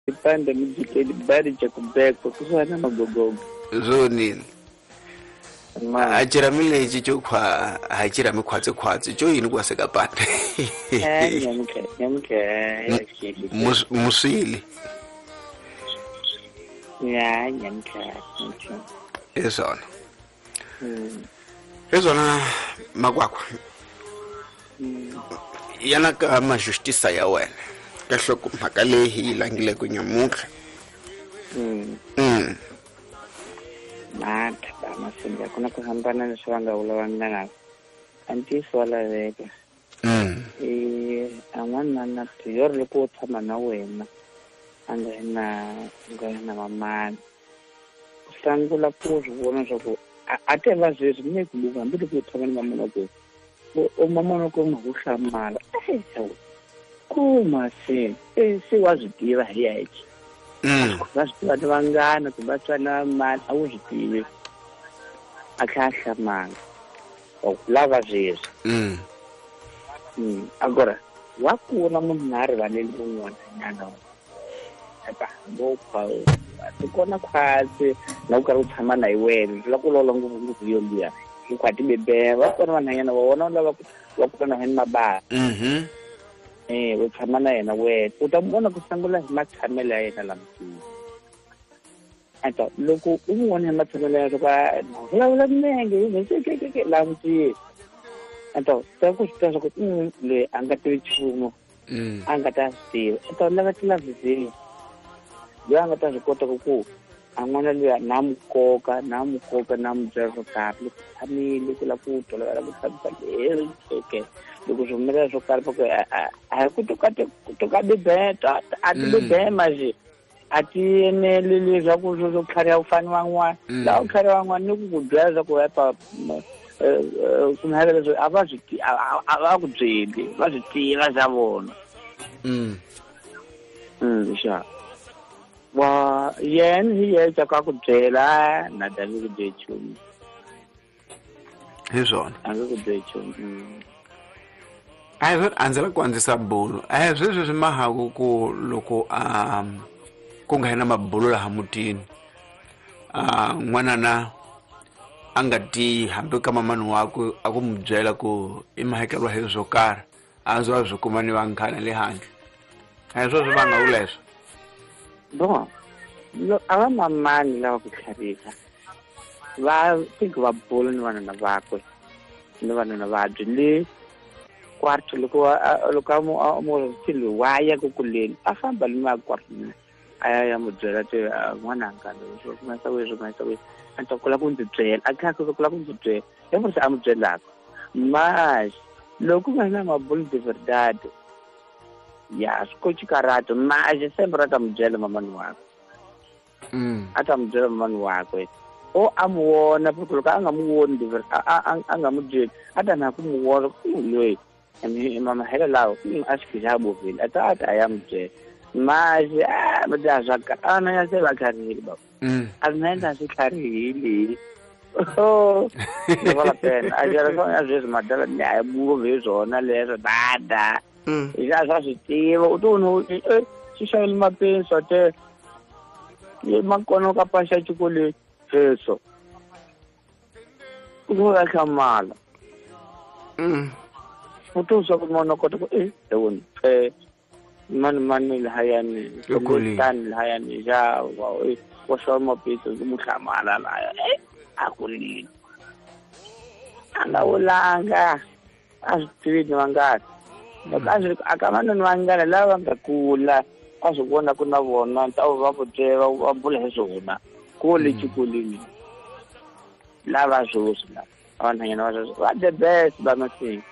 ipande mjikeli bari cha kubeko kusana magogogo zonini ma ajiramile jijo kwa hajirami khwatse jo yini kwa sekapande nyamke musili ya nyamke ezona makwakwa yana ka ma justice ya wena ka hloko mhaka leyi langile ku nyamutlha mata ba masinga kuna ku hambana na swanga ulavanga na anti swala veka amana na tiyor loko tshama na wena anga na mama sangula ku vona swo ate va zweswi mi ku luva mbi ku tshama na mama ko o mama ko mu hlamala kuma se wa swi tiva hi yake va swi tiva vangana ku va tswana mali a wu swi tivi a kha hlamala o lava zweswi agora wa kuna munhu na rivaleli rin'wana nyana eka ngopfa tikona khwatsi na ku karhi u tshama na hi wena la ku lola ngopfu yo liya ku khwati bebe va kona vanhanyana va vona lava va ku na hina mabala u tshama na yena wena u ta vona ku sangula hi matshamelo ya yena lamukini ata loko u n'wi vona hi matshamelo ya yena vulavula milenge ke lamukini ata ta ku swi tiva ku loyi a nga tivi nchumu a nga ta swi tiva ata lava tilavhizini loyi a nga ta swi kota ku a n'wana luya na mukoka na mubyela swo karhi loko tshamile ku lava ku tolovela ku tshamisa leri okay loko swi humelela swo karhi poko a hi ku toka bibeta a ti bibema je a ti eneli leswaku swo tlhariha u fani wan'wana laha u tlhariha wan'wana ni ku byela leswaku hepa kumhela leswi a va ku byeli va swi tiva swa vona xa wa yena hi yexa ka ku byela na davi ku bye chumu hi swona a nge ku bye chumu a ndzi la ku andzisa bulu a sweswi swi mahaku ku loko ku nga na mabulu laha mutini n'wanana a nga tiyi hambi ka mamani wakwe a ku mu byela ku i mahekeriwa hi swo karhi a zo a swi kuma ni vanghana le handle a hi sweswi va nga wu leswo bon a va mamani lava ku tlharisa va tiki va bulu ni vanhana vakwe ni vanhana vabye le kwarto loko a murhitilo wa ya ku kuleni a famba le ma kwarto a ya mu byela te n'wananga leswo kumasa weswo a ta kula ku ndzi byela a kha ku kula ku ndzi byela ya murhi a mu byelaka mas loko nga na mabulu de verdade ya skochi karato mas sempre ta mu byela mamani wakwe a ta mu byela mamani wakwe o a mu vona loko a nga mu voni de verdade a nga mu byeli a ta na ku mu vona loyi mama hela lawo a swi khija bovile a ta ya mu byela mas ma dya swaka ana ya se va kharihile baba a nenda swi kharihile ni vala pena a jera swa sweswi madala ni a buve zwona leswo dada ya swa swi tiva u to no swi xavele mapenso te makona ka pasha chikole heso ku va khamala u to swa ku mona kota ku ewon mani lahayani tan lahayani ja wa swa mapenso mu khamala la akulini anga ulanga asitini wangati akazi akamana nwangana lava nga kula asibona kuna vona ntawo va kuteva va bula hiswona kule chikulini lava swoswi vanhanyana va the best ba masinga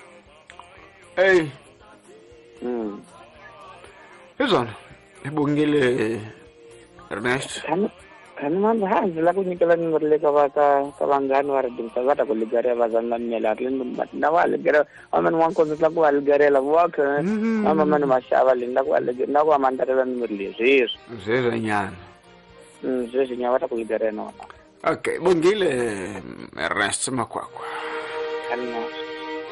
izona ibongile Ernest kana manje hanzi la ku nyikela numero le ka vanghani va ridimisa va ta ku ligaria va zanga mela ri na va ligaria amani wa nkonzo la ku va ligaria wa ka mama mani mashava le na ku va ligaria na ku va mandarela numero le zero nyana zero nyana va ta ku ligaria nona okay bongile Ernest Makwakwa kana